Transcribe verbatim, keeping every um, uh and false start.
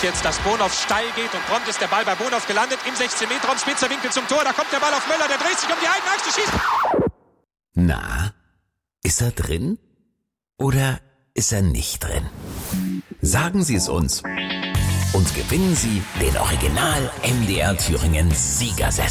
jetzt, dass Bonhoff steil geht und prompt ist der Ball bei Bonhoff gelandet im sechzehn Meter Raum, spitzer Winkel zum Tor, da kommt der Ball auf Möller, der dreht sich um die eigene Achse, schießt. Na, ist er drin oder ist er nicht drin? Sagen Sie es uns und gewinnen Sie den Original M D R Thüringen Siegersessel.